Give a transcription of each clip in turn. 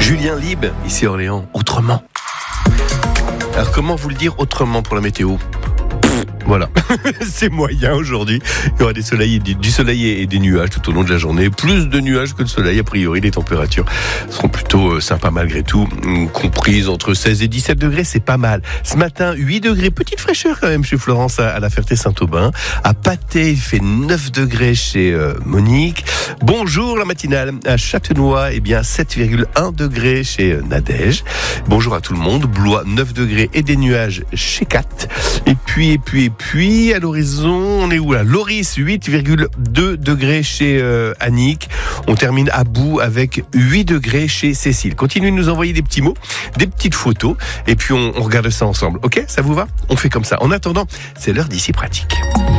Julien Lieb, ici Orléans, autrement. Alors comment vous le dire autrement pour la météo ? Voilà, c'est moyen aujourd'hui. Il y aura du soleil et des nuages tout au long de la journée. Plus de nuages que de soleil. A priori, les températures seront plutôt sympas malgré tout. Comprises entre 16 et 17 degrés, c'est pas mal. Ce matin, 8 degrés. Petite fraîcheur quand même chez Florence à la Ferté-Saint-Aubin. À Patay, il fait 9 degrés chez Monique. Bonjour la matinale. À Châtenois, 7,1 degrés chez Nadège. Bonjour à tout le monde. Blois, 9 degrés et des nuages chez Kat. Et puis, à l'horizon, on est où là ? Loris, 8,2 degrés chez Annick. On termine à bout avec 8 degrés chez Cécile. Continuez de nous envoyer des petits mots, des petites photos, et puis on regarde ça ensemble. Ok ? Ça vous va ? On fait comme ça. En attendant, c'est l'heure d'Ici Pratique.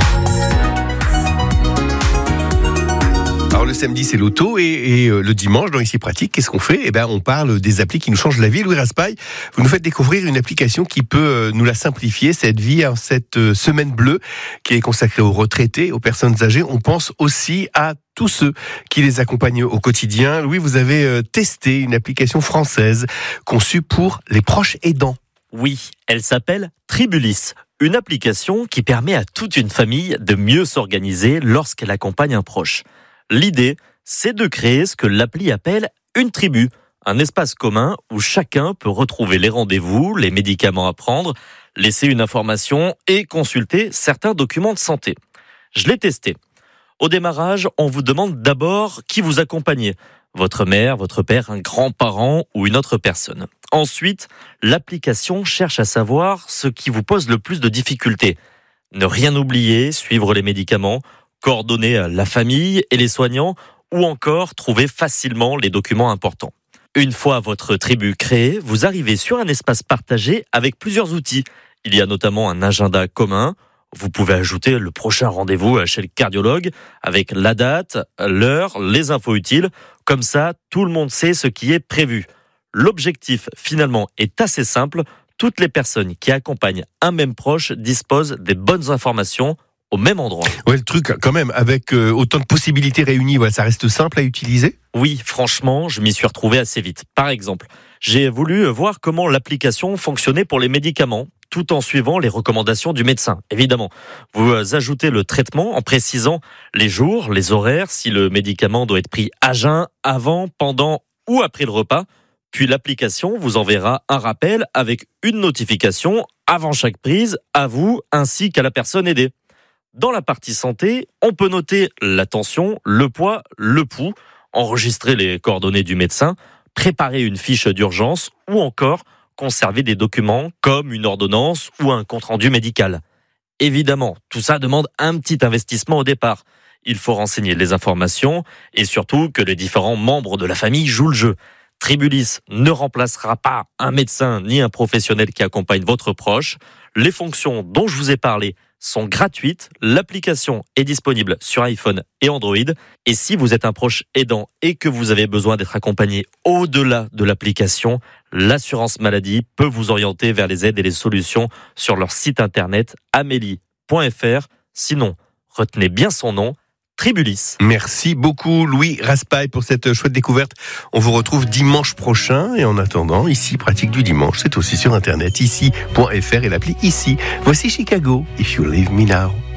Alors le samedi c'est l'auto et le dimanche dans Ici Pratique, qu'est-ce qu'on fait ? On parle des applis qui nous changent la vie. Louis Raspail, vous nous faites découvrir une application qui peut nous la simplifier, cette vie, cette semaine bleue qui est consacrée aux retraités, aux personnes âgées. On pense aussi à tous ceux qui les accompagnent au quotidien. Louis, vous avez testé une application française conçue pour les proches aidants. Oui, elle s'appelle Tribulis, une application qui permet à toute une famille de mieux s'organiser lorsqu'elle accompagne un proche. L'idée, c'est de créer ce que l'appli appelle une tribu, un espace commun où chacun peut retrouver les rendez-vous, les médicaments à prendre, laisser une information et consulter certains documents de santé. Je l'ai testé. Au démarrage, on vous demande d'abord qui vous accompagnez. Votre mère, votre père, un grand-parent ou une autre personne. Ensuite, l'application cherche à savoir ce qui vous pose le plus de difficultés. Ne rien oublier, suivre les médicaments, coordonner la famille et les soignants ou encore trouver facilement les documents importants. Une fois votre tribu créée, vous arrivez sur un espace partagé avec plusieurs outils. Il y a notamment un agenda commun. Vous pouvez ajouter le prochain rendez-vous chez le cardiologue avec la date, l'heure, les infos utiles. Comme ça, tout le monde sait ce qui est prévu. L'objectif, finalement, est assez simple. Toutes les personnes qui accompagnent un même proche disposent des bonnes informations au même endroit. Ouais, le truc, quand même, avec autant de possibilités réunies, ça reste simple à utiliser ? Oui, franchement, je m'y suis retrouvé assez vite. Par exemple, j'ai voulu voir comment l'application fonctionnait pour les médicaments, tout en suivant les recommandations du médecin. Évidemment, vous ajoutez le traitement en précisant les jours, les horaires, si le médicament doit être pris à jeun, avant, pendant ou après le repas. Puis l'application vous enverra un rappel avec une notification avant chaque prise, à vous ainsi qu'à la personne aidée. Dans la partie santé, on peut noter la tension, le poids, le pouls, enregistrer les coordonnées du médecin, préparer une fiche d'urgence ou encore conserver des documents comme une ordonnance ou un compte-rendu médical. Évidemment, tout ça demande un petit investissement au départ. Il faut renseigner les informations et surtout que les différents membres de la famille jouent le jeu. Tribulis ne remplacera pas un médecin ni un professionnel qui accompagne votre proche. Les fonctions dont je vous ai parlé sont gratuites. L'application est disponible sur iPhone et Android. Et si vous êtes un proche aidant et que vous avez besoin d'être accompagné au-delà de l'application, l'assurance maladie peut vous orienter vers les aides et les solutions sur leur site internet amélie.fr. Sinon, retenez bien son nom, Tribulis. Merci beaucoup Louis Raspail pour cette chouette découverte. On vous retrouve dimanche prochain et en attendant, Ici Pratique du dimanche, c'est aussi sur internet ici.fr et l'appli Ici. Voici Chicago, If You Leave Me Now.